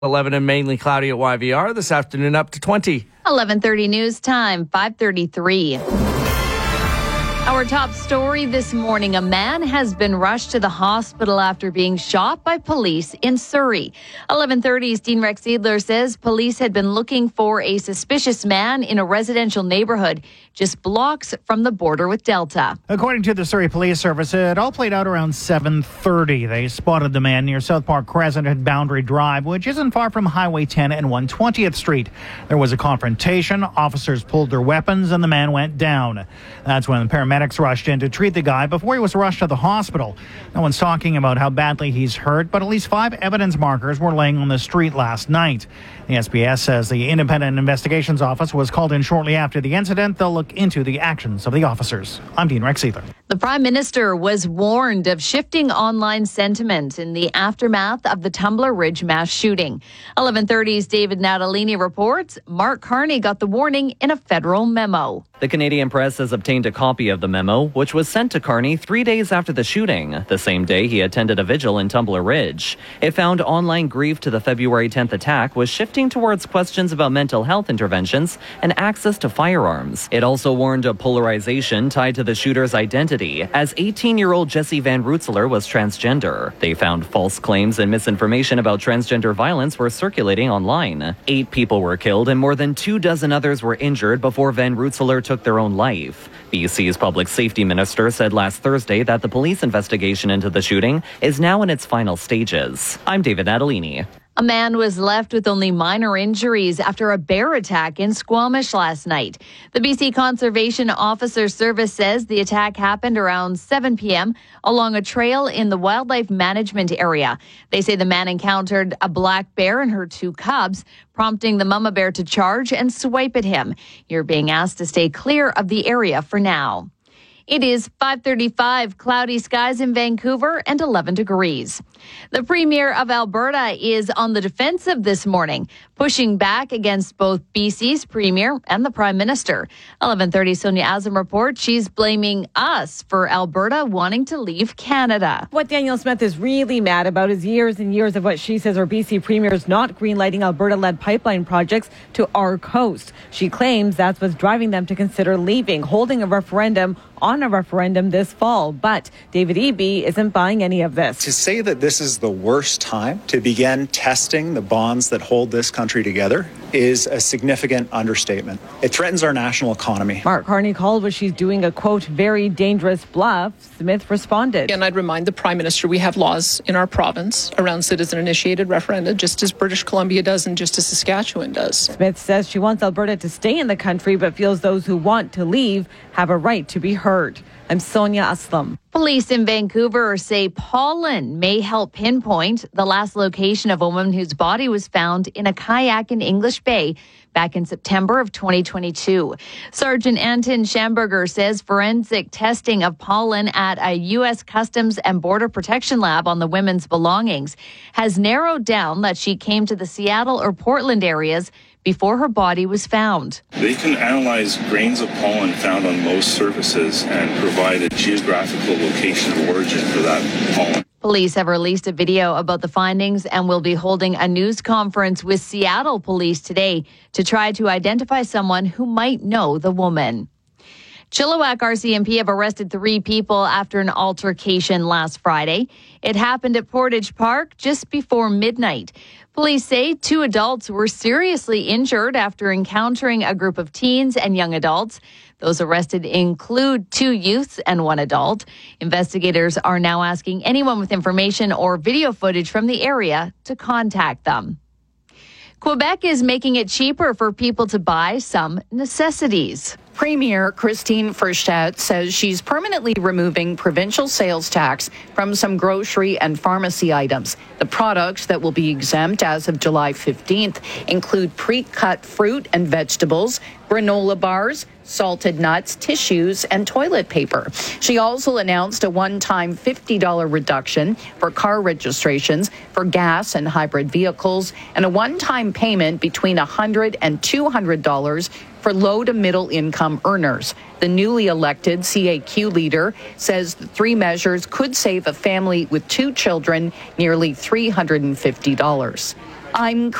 11 and mainly cloudy at YVR. This afternoon up to 20. 11:30 news time, 5:33. Our top story this morning, a man has been rushed to the hospital after being shot by police in Surrey. 11:30's Dean Rex Seidler says police had been looking for a suspicious man in a residential neighborhood just blocks from the border with Delta. According to the Surrey Police Service, it all played out around 7:30. They spotted the man near South Park Crescent at Boundary Drive, which isn't far from Highway 10 and 120th Street. There was a confrontation. Officers pulled their weapons and the man went down. That's when paramedics rushed in to treat the guy before he was rushed to the hospital. No one's talking about how badly he's hurt, but at least 5 evidence markers were laying on the street last night. The SBS says the Independent Investigations Office was called in shortly after the incident. They'll look into the actions of the officers. I'm Dean Rex Seidler. The Prime Minister was warned of shifting online sentiment in the aftermath of the Tumbler Ridge mass shooting. 11:30's David Natalini reports Mark Carney got the warning in a federal memo. The Canadian Press has obtained a copy of the memo, which was sent to Carney 3 days after the shooting, the same day he attended a vigil in Tumbler Ridge. It found online grief to the February 10th attack was shifting towards questions about mental health interventions and access to firearms. It also warned of polarization tied to the shooter's identity, as 18-year-old Jesse Van Rootselaar was transgender. They found false claims and misinformation about transgender violence were circulating online. 8 people were killed and more than 24 others were injured before Van Rootselaar took their own life. BC's public safety minister said last Thursday that the police investigation into the shooting is now in its final stages. I'm David Natalini. A man was left with only minor injuries after a bear attack in Squamish last night. The BC Conservation Officer Service says the attack happened around 7 p.m. along a trail in the wildlife management area. They say the man encountered a black bear and her 2 cubs, prompting the mama bear to charge and swipe at him. You're being asked to stay clear of the area for now. It is 5:35, cloudy skies in Vancouver and 11 degrees. The Premier of Alberta is on the defensive this morning, pushing back against both BC's Premier and the Prime Minister. 11:30 Sonia Azam reports she's blaming us for Alberta wanting to leave Canada. What Danielle Smith is really mad about is years and years of what she says are BC premiers not greenlighting Alberta-led pipeline projects to our coast. She claims that's what's driving them to consider leaving, holding a referendum on a referendum this fall. But David Eby isn't buying any of this. To say that this is the worst time to begin testing the bonds that hold this country together is a significant understatement. It threatens our national economy. Mark Carney called what she's doing a, quote, very dangerous bluff. Smith responded. And I'd remind the Prime Minister we have laws in our province around citizen-initiated referenda, just as British Columbia does and just as Saskatchewan does. Smith says she wants Alberta to stay in the country, but feels those who want to leave have a right to be heard. I'm Sonia Aslam. Police in Vancouver say pollen may help pinpoint the last location of a woman whose body was found in a kayak in English Bay back in September of 2022. Sergeant Anton Schamberger says forensic testing of pollen at a U.S. Customs and Border Protection lab on the women's belongings has narrowed down that she came to the Seattle or Portland areas before her body was found. They can analyze grains of pollen found on most surfaces and provide a geographical location of origin for that pollen. Police have released a video about the findings and will be holding a news conference with Seattle police today to try to identify someone who might know the woman. Chilliwack RCMP have arrested 3 people after an altercation last Friday. It happened at Portage Park just before midnight. Police say 2 adults were seriously injured after encountering a group of teens and young adults. Those arrested include 2 youths and 1 adult. Investigators are now asking anyone with information or video footage from the area to contact them. Quebec is making it cheaper for people to buy some necessities. Premier Christine Frechatte says she's permanently removing provincial sales tax from some grocery and pharmacy items. The products that will be exempt as of July 15th include pre-cut fruit and vegetables, granola bars, salted nuts, tissues, and toilet paper. She also announced a one-time $50 reduction for car registrations for gas and hybrid vehicles and a one-time payment between $100 and $200 for low to middle income earners. The newly elected CAQ leader says the 3 measures could save a family with 2 children nearly $350. I'm